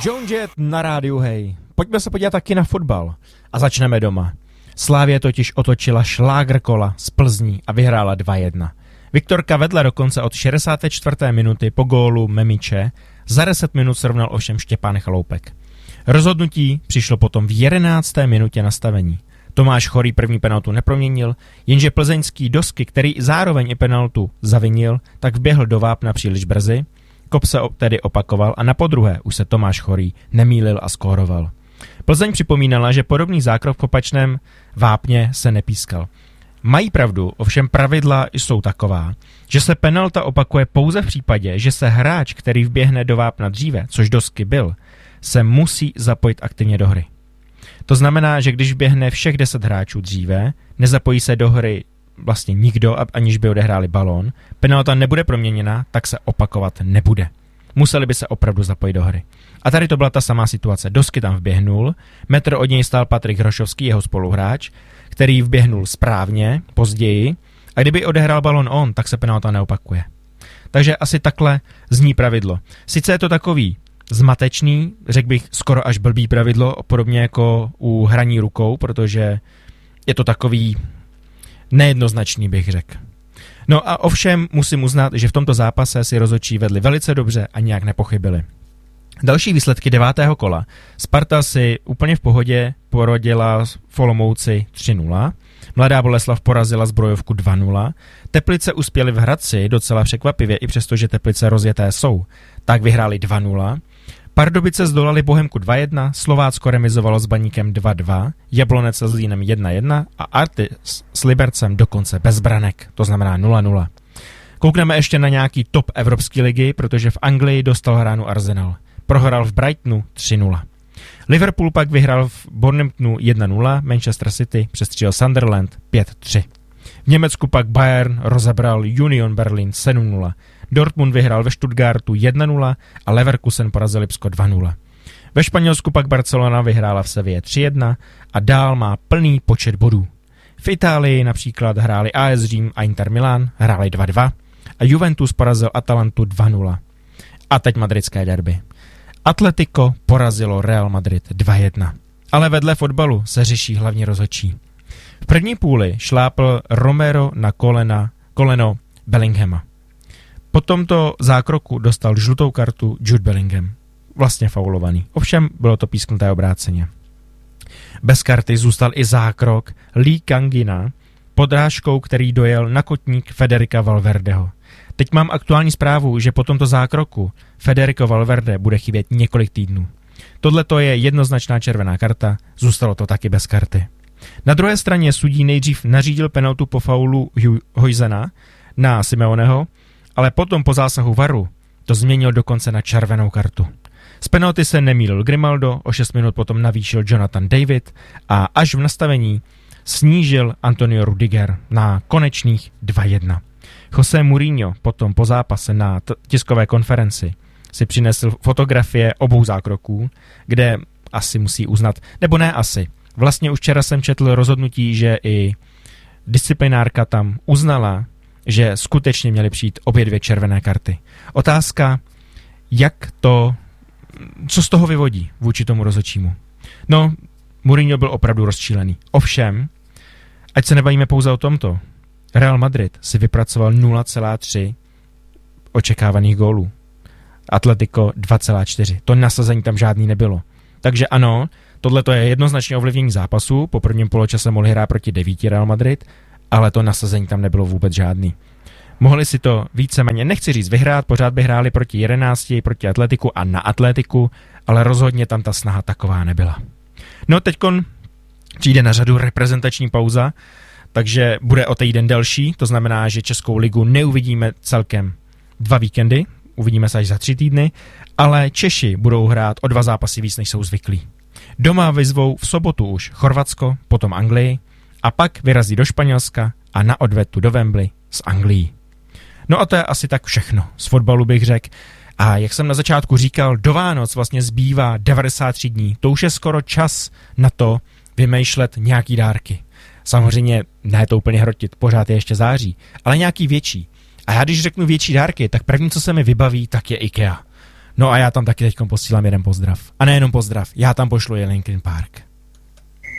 Joan Jett na rádiu Hej. Pojďme se podívat taky na fotbal. A začneme doma. Slavia totiž otočila šlágr kola z Plzní a vyhrála 2-1. Viktorka vedla dokonce od 64. minuty po gólu Memiče. Za 10 minut srovnal ovšem Štěpán Chaloupek. Rozhodnutí přišlo potom v 11. minutě nastavení. Tomáš Chorý první penaltu neproměnil, jenže plzeňský Dosky, který zároveň i penaltu zavinil, tak vběhl do vápna příliš brzy. Kop se tedy opakoval a na podruhé už se Tomáš Chorý nemýlil a skóroval. Plzeň připomínala, že podobný zákrok v opačném vápně se nepískal. Mají pravdu, ovšem pravidla jsou taková, že se penalta opakuje pouze v případě, že se hráč, který vběhne do vápna dříve, což Dosky byl, se musí zapojit aktivně do hry. To znamená, že když běhne všech 10 hráčů dříve, nezapojí se do hry vlastně nikdo, aniž by odehráli balón, penalta nebude proměněna, tak se opakovat nebude. Museli by se opravdu zapojit do hry. A tady to byla ta samá situace. Dosky tam vběhnul, metr od něj stál Patrik Hrošovský, jeho spoluhráč, který vběhnul správně, později, a kdyby odehrál balón on, tak se penalta neopakuje. Takže asi takhle zní pravidlo. Sice je to takový zmatečný, řekl bych skoro až blbý pravidlo, podobně jako u hraní rukou, protože je to takový nejednoznačný, bych řekl. No a ovšem musím uznat, že v tomto zápase si rozhodčí vedli velice dobře a nijak nepochybili. Další výsledky 9. kola. Sparta si úplně v pohodě porodila v Olomouci 3-0. Mladá Boleslav porazila Zbrojovku 2-0. Teplice uspěly v Hradci docela překvapivě, i přesto, že Teplice rozjeté jsou. Tak vyhráli 2-0. Pardubice zdolali Bohemku 2-1, Slovácko remizovalo s Baníkem 2-2, Jablonec se Zlínem 1-1 a Arty s Libercem dokonce bez branek, to znamená 0-0. Koukneme ještě na nějaký top Evropské ligy, protože v Anglii dostal hránu Arsenal. Prohrál v Brightonu 3-0. Liverpool pak vyhrál v Bournemouthu 1-0, Manchester City přestřílel Sunderland 5-3. V Německu pak Bayern rozebral Union Berlin 7-0. Dortmund vyhrál ve Stuttgartu 1-0 a Leverkusen porazil Lipsko 2-0. Ve Španělsku pak Barcelona vyhrála v Sevilla 3-1 a dál má plný počet bodů. V Itálii například hráli AS Řím a Inter Milan, hráli 2-2 a Juventus porazil Atalantu 2-0. A teď madridské derby. Atletico porazilo Real Madrid 2-1. Ale vedle fotbalu se řeší hlavně rozhodčí. V první půli šlápl Romero na koleno Bellinghama. Po tomto zákroku dostal žlutou kartu Jude Bellingham. Vlastně faulovaný. Ovšem bylo to písknuté obráceně. Bez karty zůstal i zákrok Lee Kangina podrážkou, který dojel na kotník Federica Valverdeho. Teď mám aktuální zprávu, že po tomto zákroku Federico Valverde bude chybět několik týdnů. Tohle to je jednoznačná červená karta, zůstalo to taky bez karty. Na druhé straně sudí nejdřív nařídil penaltu po faulu Hojzena na Simeoneho, ale potom po zásahu VARu to změnil dokonce na červenou kartu. Z penalty se nemýlil Grimaldo, o 6 minut potom navýšil Jonathan David a až v nastavení snížil Antonio Rudiger na konečných 2-1. José Mourinho potom po zápase na tiskové konferenci si přinesl fotografie obou zákroků, kde asi musí uznat, nebo ne asi. Vlastně už včera jsem četl rozhodnutí, že i disciplinárka tam uznala, že skutečně měly přijít obě dvě červené karty. Otázka, co z toho vyvodí vůči tomu rozhodčímu. No, Mourinho byl opravdu rozčílený. Ovšem, ať se nebavíme pouze o tomto, Real Madrid si vypracoval 0,3 očekávaných gólů. Atletico 2,4. To nasazení tam žádný nebylo. Takže ano, tohle je jednoznačně ovlivnění zápasu. Po prvním poločase mohli hrát proti 9 Real Madrid, ale to nasazení tam nebylo vůbec žádný. Mohli si to víceméně, nechci říct vyhrát, pořád by hráli proti 11, proti Atletiku a na Atletiku, ale rozhodně tam ta snaha taková nebyla. No teďkon přijde na řadu reprezentační pauza, takže bude o týden delší, to znamená, že Českou ligu neuvidíme celkem 2 víkendy, uvidíme se až za 3 týdny, ale Češi budou hrát o 2 zápasy víc, než jsou zvyklí. Doma vyzvou v sobotu už Chorvatsko, potom Anglii a pak vyrazí do Španělska a na odvetu do Wembley z Anglií. No a to je asi tak všechno. Z fotbalu bych řekl. A jak jsem na začátku říkal, do Vánoc vlastně zbývá 93 dní. To už je skoro čas na to vymýšlet nějaký dárky. Samozřejmě ne to úplně hrotit, pořád je ještě září, ale nějaký větší. A já když řeknu větší dárky, tak první, co se mi vybaví, tak je IKEA. No a já tam taky teď posílám jeden pozdrav. A nejenom pozdrav, já tam pošlu i Linkin Park.